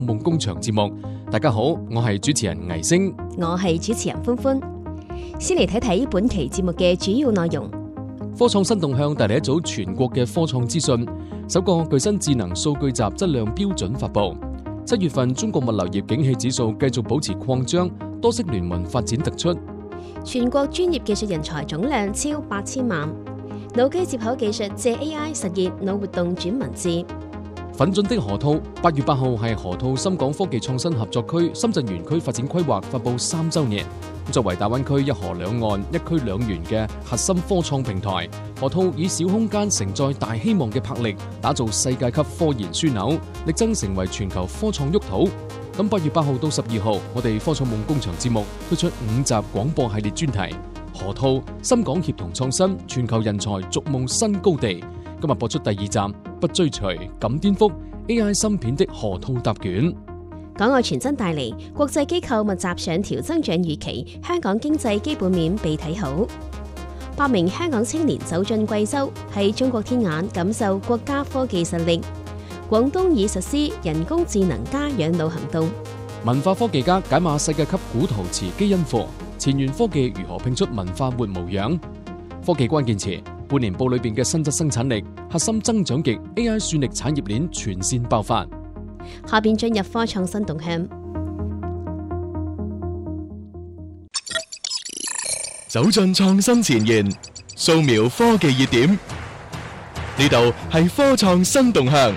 夢工場節目。大家好，我係主持人倪星， 我係主持人歡歡。先嚟睇睇本期節目嘅主要內容。 科創新動向帶嚟一組全國嘅科創資訊，首個具身智能數據集質量標準發布。7月份中國物流業景氣指數繼續保持擴張，多式聯盟發展突出。 全國專業技術人才總量超8000萬。腦機接口技術借 AI 實現腦活動轉文字。奮進的河套8月8號係河套深港科技創新合作區深圳園區發展規劃發布3週年。作為大灣區一河兩岸一區兩園嘅核心科創平台，河套以小空間承載大希望嘅魄力，打造世界級科研樞紐，力爭成為全球科創沃土。咁8月8號到12號，我哋科創夢工場節目推出5集廣播系列專題，河套深港協同創新，全球人才逐夢新高地。今日播出第2集，不追隨敢顛覆 AI 芯片的河套答卷。港外傳真帶嚟，國際機構密集上調增長預期，香港經濟基本面被睇好。8名香港青年走進貴州，喺中國天眼感受國家科技實力。廣東已實施人工智能加養老行動。文化科技家解碼世界級古陶瓷基因庫，前沿科技如何拼出文化活模樣？科技關鍵詞，半年報裏邊嘅新質生產力核心增長極 ，AI 算力產業鏈全線爆發。下邊進入科創新動向， 走進創新前沿，掃描科技熱點。呢度係科創新動向。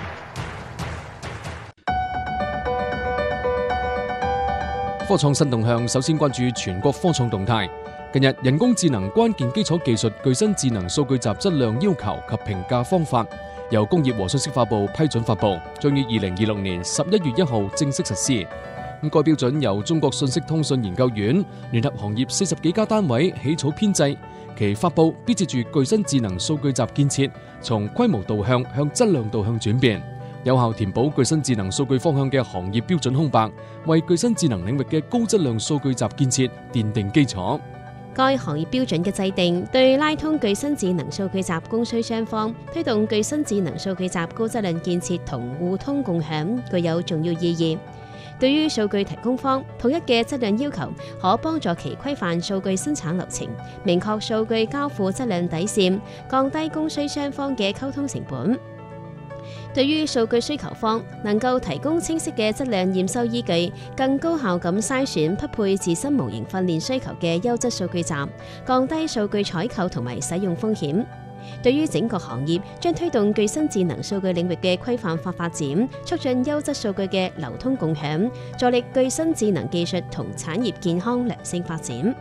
科創新動向首先關注全國科創動態。近日，人工智能關鍵基礎技術具身智能數據集質量要求及評價方法由工業和信息化部批准發布，將於2026年11月1號正式實施。該標準由中國信息通訊研究院聯合行業40幾家單位起草編製，其發布必借住具身智能數據集建設從規模導向向質量導向轉變，有效填補具身智能數據方向嘅行業標準空白，為具身智能領域嘅高質量數據集建設奠定基礎。該行業標準嘅制定，對拉通具身智能數據集供需雙方推動具身智能數據集高質量建設同互通共享具有重要意義。對於數據提供方，統一嘅質量要求可幫助其規範數據生產流程，明確數據交付質量底線，降低供需雙方嘅溝通成本。對於數據需求方，能夠提供清晰嘅質量驗收依據，更高效咁篩選匹配自身模型訓練需求嘅優質數據集，降低數據採購同埋使用風險。對於整個行業，將推動具身智能數據領域嘅規範化發展，促進優質數據嘅流通共享，助力具身智能技術同產業健康良性發展。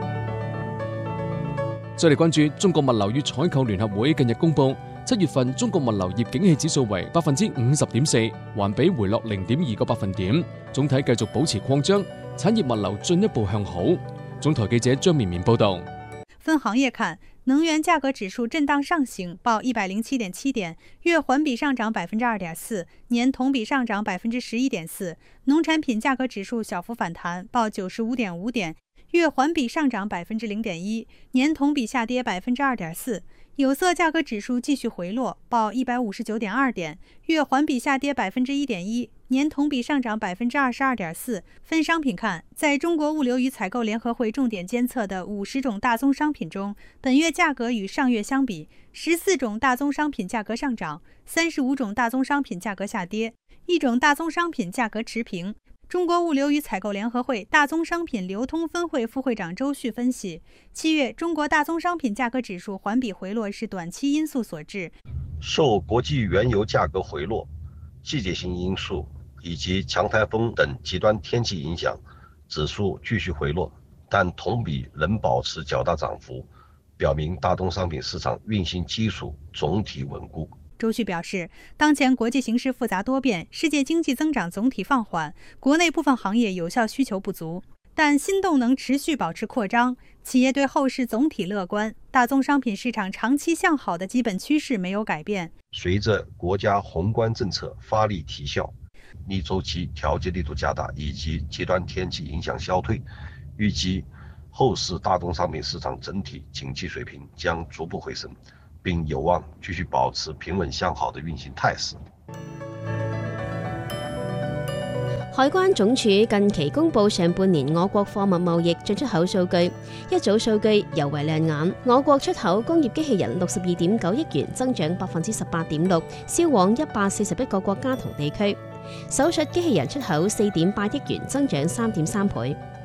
再嚟關注中國物流與採購聯合會近日公布，7月份中國物流業景氣指數為50.4%，環比回落0.2個百分點，總體繼續保持擴張，產業物流進一步向好。總台記者張綿綿報道。 分行業看，能源價格指數震盪上行，報107.7點，月環比上漲2.4%，年同比上漲11.4%。農產品價格指數小幅反彈，報95.5點，月環比上漲0.1%，年同比下跌2.4%。有色價格指數繼續回落，報159.2點，月環比下跌1.1%，年同比上漲22.4%。分商品看，在中國物流與採購聯合會重點監測的50種大宗商品中，本月價格與上月相比，14種大宗商品價格上漲，35種大宗商品價格下跌，1種大宗商品價格持平。中國物流與採購聯合會大宗商品流通分會副會長周旭分析，7月中國大宗商品價格指數環比回落是短期因素所致， 受國際原油價格回落、季節性因素以及強颱風等極端天氣影響，指數繼續回落，但同比仍保持較大漲幅，表明大宗商品市場運行基礎總體穩固。 周旭表示，當前國際形勢複雜多變，世界經濟增長總體放緩，國內部分行業有效需求不足，但新動能持續保持擴張，企業對後市總體樂觀，大宗商品市場長期向好的基本趨勢沒有改變。 隨着國家宏觀政策發力提效，逆周期調節力度加大，以及極端天氣影響消退，預計後市大宗商品市場整體景氣水平將逐步回升，並有望繼續保持平穩向好的運行態勢。 海關總署近期公布上半年我國貨物貿易進出口數據，一組數據尤為亮眼。我國出口工業機器人62.9億元，增長18.6%，銷往141個國家同地區。手術機器人出口4.8億元，增長3.3倍。